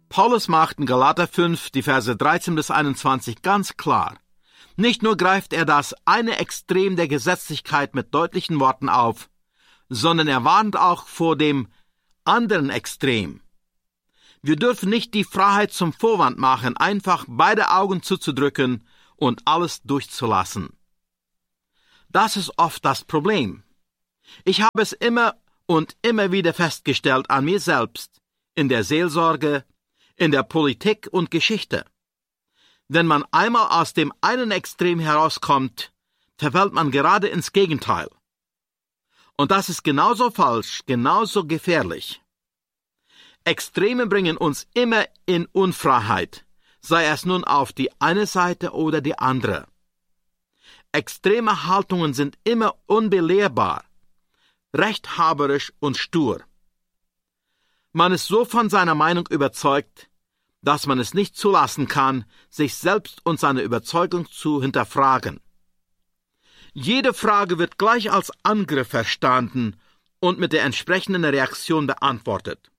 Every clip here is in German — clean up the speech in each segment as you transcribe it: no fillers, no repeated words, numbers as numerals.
Paulus macht in Galater 5, die Verse 13 bis 21 ganz klar. Nicht nur greift er das eine Extrem der Gesetzlichkeit mit deutlichen Worten auf, sondern er warnt auch vor dem anderen Extrem. Wir dürfen nicht die Freiheit zum Vorwand machen, einfach beide Augen zuzudrücken und alles durchzulassen. Das ist oft das Problem. Ich habe es immer und immer wieder festgestellt an mir selbst, in der Seelsorge, in der Politik und Geschichte. Wenn man einmal aus dem einen Extrem herauskommt, verfällt man gerade ins Gegenteil. Und das ist genauso falsch, genauso gefährlich. Extreme bringen uns immer in Unfreiheit, sei es nun auf die eine Seite oder die andere. Extreme Haltungen sind immer unbelehrbar, rechthaberisch und stur. Man ist so von seiner Meinung überzeugt, dass man es nicht zulassen kann, sich selbst und seine Überzeugung zu hinterfragen. Jede Frage wird gleich als Angriff verstanden und mit der entsprechenden Reaktion beantwortet.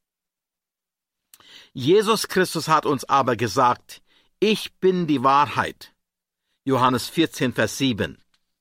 Jesus Christus hat uns aber gesagt, ich bin die Wahrheit. Johannes 14, Vers 7.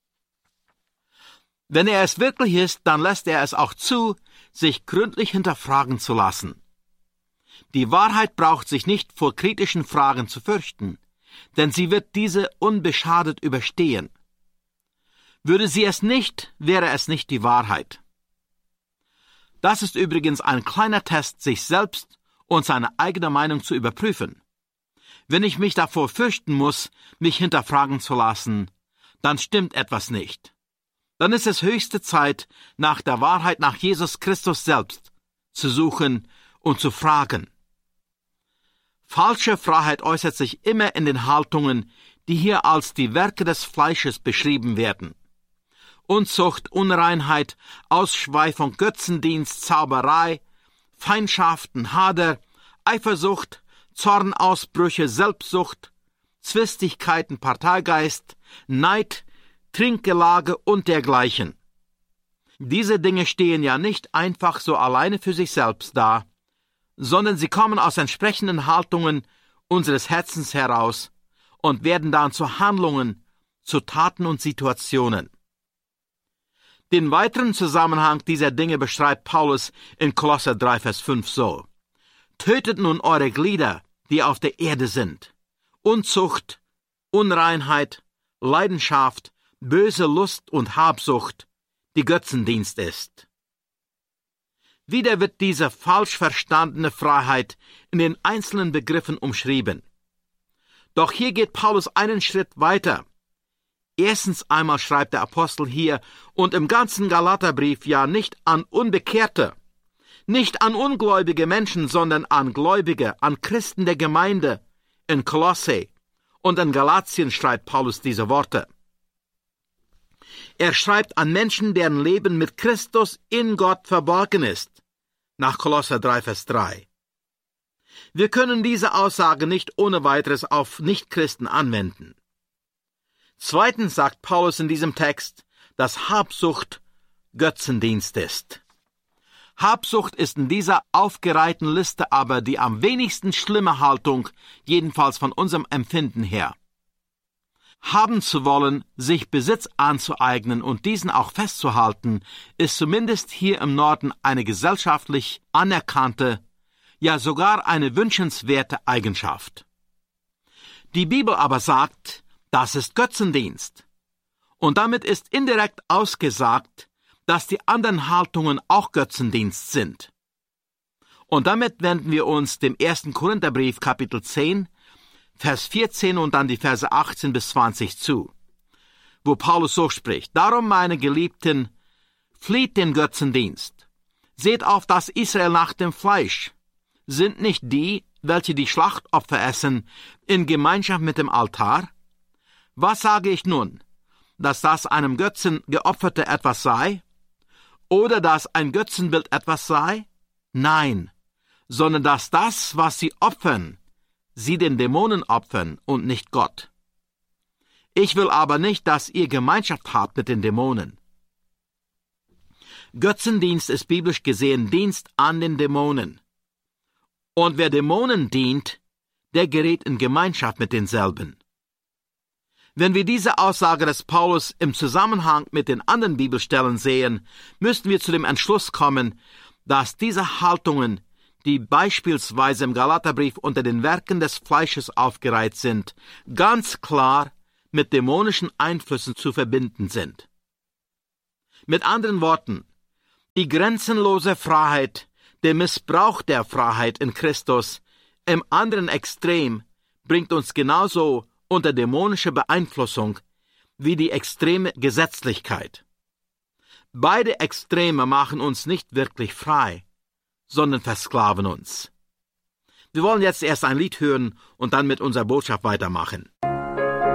Wenn er es wirklich ist, dann lässt er es auch zu, sich gründlich hinterfragen zu lassen. Die Wahrheit braucht sich nicht vor kritischen Fragen zu fürchten, denn sie wird diese unbeschadet überstehen. Würde sie es nicht, wäre es nicht die Wahrheit. Das ist übrigens ein kleiner Test, sich selbst und seine eigene Meinung zu überprüfen. Wenn ich mich davor fürchten muss, mich hinterfragen zu lassen, dann stimmt etwas nicht. Dann ist es höchste Zeit, nach der Wahrheit, nach Jesus Christus selbst zu suchen und zu fragen. Falsche Freiheit äußert sich immer in den Haltungen, die hier als die Werke des Fleisches beschrieben werden. Unzucht, Unreinheit, Ausschweifung, Götzendienst, Zauberei, Feindschaften, Hader, Eifersucht, Zornausbrüche, Selbstsucht, Zwistigkeiten, Parteigeist, Neid, Trinkgelage und dergleichen. Diese Dinge stehen ja nicht einfach so alleine für sich selbst da, sondern sie kommen aus entsprechenden Haltungen unseres Herzens heraus und werden dann zu Handlungen, zu Taten und Situationen. Den weiteren Zusammenhang dieser Dinge beschreibt Paulus in Kolosser 3, Vers 5 so. Tötet nun eure Glieder, die auf der Erde sind. Unzucht, Unreinheit, Leidenschaft, böse Lust und Habsucht, die Götzendienst ist. Wieder wird diese falsch verstandene Freiheit in den einzelnen Begriffen umschrieben. Doch hier geht Paulus einen Schritt weiter. Erstens einmal schreibt der Apostel hier und im ganzen Galaterbrief ja nicht an Unbekehrte, nicht an ungläubige Menschen, sondern an Gläubige, an Christen der Gemeinde in Kolosse und in Galatien schreibt Paulus diese Worte. Er schreibt an Menschen, deren Leben mit Christus in Gott verborgen ist, nach Kolosser 3, Vers 3. Wir können diese Aussage nicht ohne weiteres auf Nichtchristen anwenden. Zweitens sagt Paulus in diesem Text, dass Habsucht Götzendienst ist. Habsucht ist in dieser aufgereihten Liste aber die am wenigsten schlimme Haltung, jedenfalls von unserem Empfinden her. Haben zu wollen, sich Besitz anzueignen und diesen auch festzuhalten, ist zumindest hier im Norden eine gesellschaftlich anerkannte, ja sogar eine wünschenswerte Eigenschaft. Die Bibel aber sagt, das ist Götzendienst. Und damit ist indirekt ausgesagt, dass die anderen Haltungen auch Götzendienst sind. Und damit wenden wir uns dem 1. Korintherbrief, Kapitel 10, Vers 14 und dann die Verse 18 bis 20 zu, wo Paulus so spricht. Darum, meine Geliebten, flieht den Götzendienst. Seht auf das Israel nach dem Fleisch. Sind nicht die, welche die Schlachtopfer essen, in Gemeinschaft mit dem Altar? Was sage ich nun? Dass das einem Götzen geopferte etwas sei? Oder dass ein Götzenbild etwas sei? Nein, sondern dass das, was sie opfern, sie den Dämonen opfern und nicht Gott. Ich will aber nicht, dass ihr Gemeinschaft habt mit den Dämonen. Götzendienst ist biblisch gesehen Dienst an den Dämonen. Und wer Dämonen dient, der gerät in Gemeinschaft mit denselben. Wenn wir diese Aussage des Paulus im Zusammenhang mit den anderen Bibelstellen sehen, müssen wir zu dem Entschluss kommen, dass diese Haltungen, die beispielsweise im Galaterbrief unter den Werken des Fleisches aufgereiht sind, ganz klar mit dämonischen Einflüssen zu verbinden sind. Mit anderen Worten, die grenzenlose Freiheit, der Missbrauch der Freiheit in Christus im anderen Extrem bringt uns genauso unter dämonische Beeinflussung wie die extreme Gesetzlichkeit. Beide Extreme machen uns nicht wirklich frei, sondern versklaven uns. Wir wollen jetzt erst ein Lied hören und dann mit unserer Botschaft weitermachen.